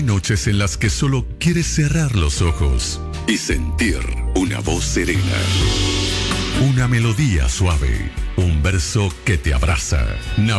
Hay noches en las que solo quieres cerrar los ojos y sentir una voz serena, una melodía suave, un verso que te abraza.